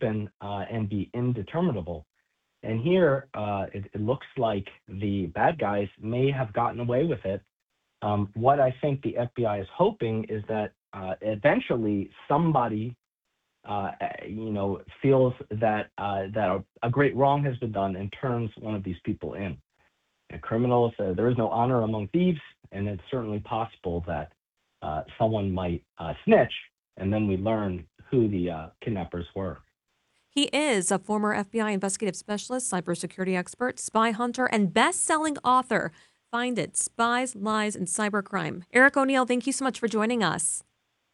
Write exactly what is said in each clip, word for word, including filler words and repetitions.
open uh, and be indeterminable. And here, uh, it, it looks like the bad guys may have gotten away with it. Um, what I think the F B I is hoping is that uh, eventually somebody, uh, you know, feels that uh, that a, a great wrong has been done and turns one of these people in. And criminals, uh, there is no honor among thieves, and it's certainly possible that uh, someone might uh, snitch, and then we learn who the uh, kidnappers were. He is a former F B I investigative specialist, cybersecurity expert, spy hunter, and best-selling author. Find it, Spies, Lies, and Cybercrime. Eric O'Neill, thank you so much for joining us.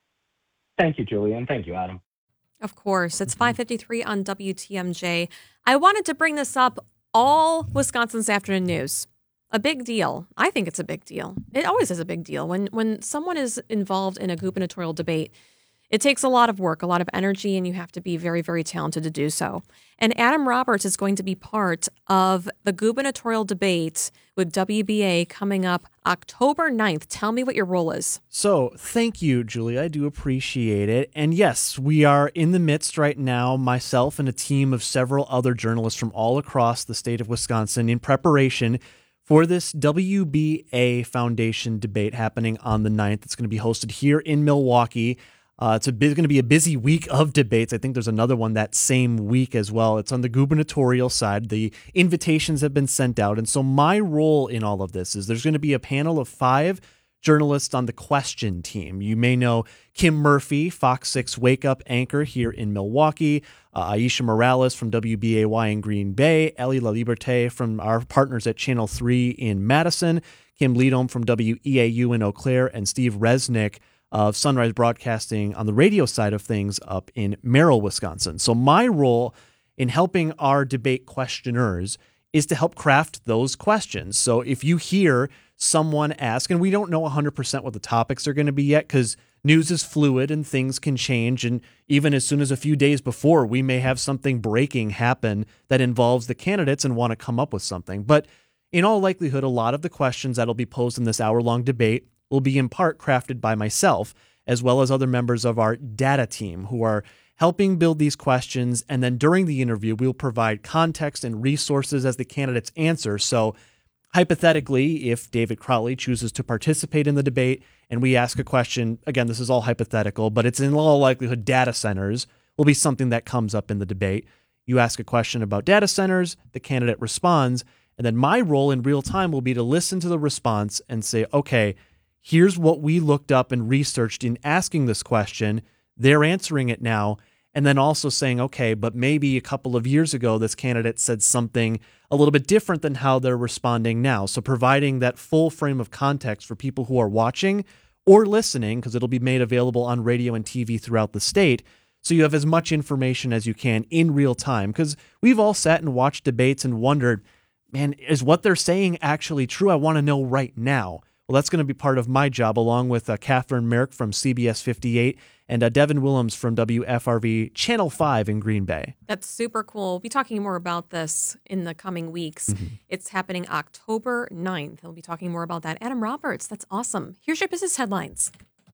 Thank you, Julie, and thank you, Adam. Of course. It's five fifty-three on W T M J. I wanted to bring this up all Wisconsin's afternoon news. A big deal. I think it's a big deal. It always is a big deal. When when someone is involved in a gubernatorial debate, it takes a lot of work, a lot of energy, and you have to be very, very talented to do so. And Adam Roberts is going to be part of the gubernatorial debate with W B A coming up October ninth. Tell me what your role is. So thank you, Julie. I do appreciate it. And yes, we are in the midst right now, myself and a team of several other journalists from all across the state of Wisconsin in preparation for this W B A Foundation debate happening on the ninth. It's going to be hosted here in Milwaukee. Uh, it's a going to be a busy week of debates. I think there's another one that same week as well. It's on the gubernatorial side. The invitations have been sent out. And so my role in all of this is there's going to be a panel of five journalists on the question team. You may know Kim Murphy, Fox six Wake Up anchor here in Milwaukee, uh, Aisha Morales from W B A Y in Green Bay, Ellie La Liberté from our partners at Channel three in Madison, Kim Leadom from W E A U in Eau Claire, and Steve Resnick of Sunrise Broadcasting on the radio side of things up in Merrill, Wisconsin. So my role in helping our debate questioners is to help craft those questions. So if you hear someone ask, and we don't know one hundred percent what the topics are going to be yet because news is fluid and things can change, and even as soon as a few days before, we may have something breaking happen that involves the candidates and want to come up with something. But in all likelihood, a lot of the questions that'll be posed in this hour-long debate will be in part crafted by myself, as well as other members of our data team who are helping build these questions. And then during the interview, we'll provide context and resources as the candidates answer. So hypothetically, if David Crowley chooses to participate in the debate and we ask a question, again, this is all hypothetical, but it's in all likelihood data centers will be something that comes up in the debate. You ask a question about data centers, the candidate responds, and then my role in real time will be to listen to the response and say, okay, here's what we looked up and researched in asking this question. They're answering it now. And then also saying, okay, but maybe a couple of years ago, this candidate said something a little bit different than how they're responding now. So providing that full frame of context for people who are watching or listening, because it'll be made available on radio and T V throughout the state. So you have as much information as you can in real time. Because we've all sat and watched debates and wondered, man, is what they're saying actually true? I want to know right now. Well, that's going to be part of my job, along with uh, Catherine Merrick from C B S fifty-eight and uh, Devin Willems from W F R V Channel five in Green Bay. That's super cool. We'll be talking more about this in the coming weeks. Mm-hmm. It's happening October ninth. We'll be talking more about that. Adam Roberts, that's awesome. Here's your business headlines.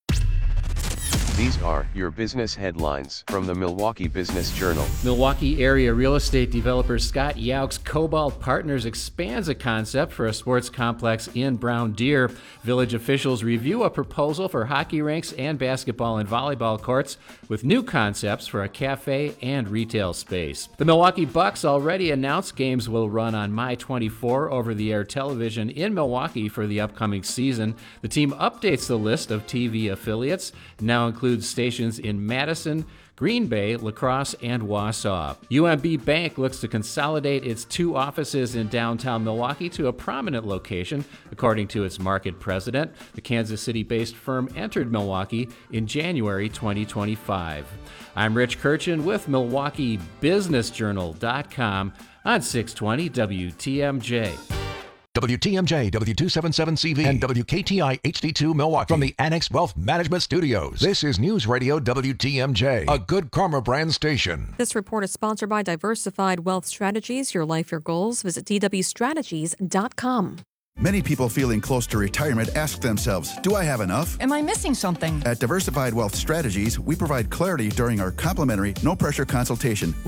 These are your business headlines from the Milwaukee Business Journal. Milwaukee area real estate developer Scott Yauch's Cobalt Partners expands a concept for a sports complex in Brown Deer. Village officials review a proposal for hockey rinks and basketball and volleyball courts with new concepts for a cafe and retail space. The Milwaukee Bucks already announced games will run on My twenty-four over-the-air television in Milwaukee for the upcoming season. The team updates the list of T V affiliates, now includes stations in Madison, Green Bay, La Crosse, and Wausau. U M B Bank looks to consolidate its two offices in downtown Milwaukee to a prominent location, according to its market president. The Kansas City-based firm entered Milwaukee in January twenty twenty-five. I'm Rich Kirchen with Milwaukee Business Journal dot com on six twenty W T M J. W T M J, W two seventy-seven C V, and W K T I H D two Milwaukee from the Annex Wealth Management Studios. This is News Radio W T M J, a Good Karma brand station. This report is sponsored by Diversified Wealth Strategies. Your life, your goals. Visit D W strategies dot com. Many people feeling close to retirement ask themselves, do I have enough? Am I missing something? At Diversified Wealth Strategies, we provide clarity during our complimentary, no-pressure consultation.